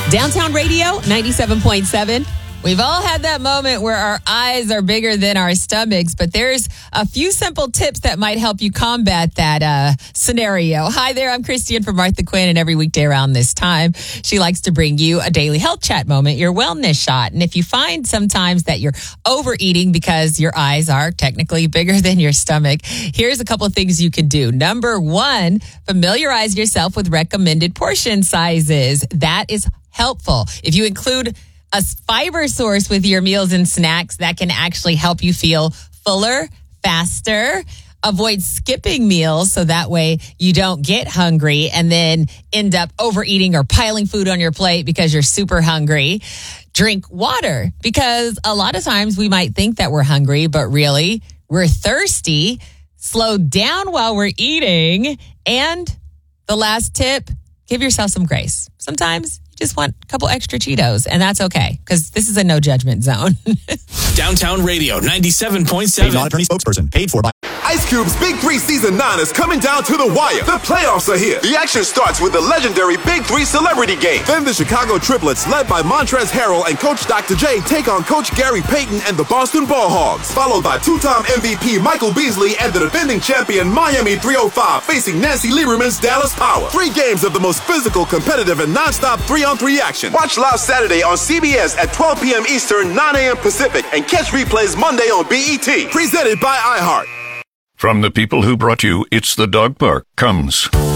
Downtown Radio, 97.7. We've all had that moment where our eyes are bigger than our stomachs, but there's a few simple tips that might help you combat that scenario. Hi there, I'm Christian from Martha Quinn, and every weekday around this time, she likes to bring you a daily health chat moment, your wellness shot. And if you find sometimes that you're overeating because your eyes are technically bigger than your stomach, here's a couple of things you can do. Number one, familiarize yourself with recommended portion sizes. That is helpful. If you include a fiber source with your meals and snacks, that can actually help you feel fuller, faster. Avoid skipping meals so that way you don't get hungry and then end up overeating or piling food on your plate because you're super hungry. Drink water, because a lot of times we might think that we're hungry, but really we're thirsty. Slow down while we're eating. And the last tip, give yourself some grace. Sometimes just want a couple extra Cheetos, and that's okay, because this is a no judgment zone. Downtown Radio 97.7. Non-attorney spokesperson paid for by Ice Cube's Big 3 Season 9 is coming down to the wire. The playoffs are here. The action starts with the legendary Big 3 Celebrity Game. Then the Chicago Triplets, led by Montrezl Harrell and Coach Dr. J, take on Coach Gary Payton and the Boston Ball Hogs. Followed by two-time MVP Michael Beasley and the defending champion Miami 305 facing Nancy Lieberman's Dallas Power. 3 games of the most physical, competitive, and non-stop 3-on-3 action. Watch live Saturday on CBS at 12 p.m. Eastern, 9 a.m. Pacific, and catch replays Monday on BET. Presented by iHeart. From the people who brought you It's the Dog Park comes